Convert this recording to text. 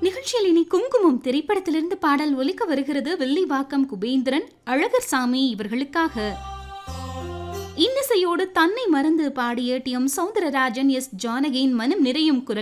நிகழ்ச்சியில் இனி குங்குமம் திரைப்படத்திலிருந்து பாடல் ஒலிக்க வருகிறது. வில்லிவாக்கம் குபேந்திரன், அழகர் சாமி இவர்களுக்காக. இன்னிசையோடு தன்னை மறந்து பாடிய டி.எம். சௌந்தரராஜன், எஸ். ஜானகியின் மனம் நிறையும் குரல்